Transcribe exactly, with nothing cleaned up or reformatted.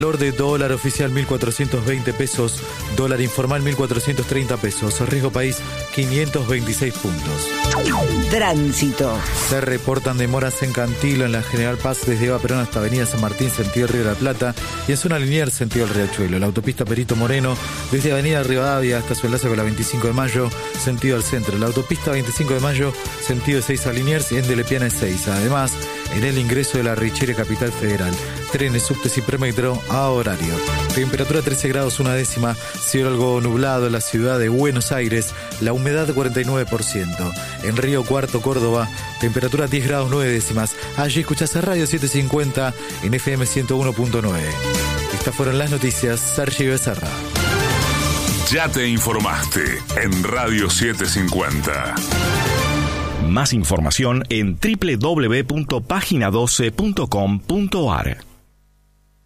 Valor de dólar oficial mil cuatrocientos veinte pesos, dólar informal mil cuatrocientos treinta pesos, riesgo país quinientos veintiséis puntos. Tránsito. Se reportan demoras en Cantilo, en la General Paz desde Eva Perón hasta Avenida San Martín, sentido Río de la Plata, y en zona lineal, sentido el Riachuelo. La autopista Perito Moreno, desde Avenida Rivadavia hasta su enlace con la veinticinco de mayo, sentido al centro. La autopista veinticinco de mayo, sentido Ezeiza Liniers y en de Lepiana Ezeiza. Además, en el ingreso de la Richere Capital Federal. Trenes, subtes y premetro a horario. Temperatura trece grados una décima, cielo algo nublado en la ciudad de Buenos Aires, la humedad cuarenta y nueve por ciento. En Río Cuarto, Córdoba, temperatura diez grados nueve décimas. Allí escuchás a Radio setecientos cincuenta en F M ciento uno punto nueve. Estas fueron las noticias. Sergio Becerra. Ya te informaste en Radio setecientos cincuenta. Más información en doble u doble u doble u punto página doce punto com punto a r.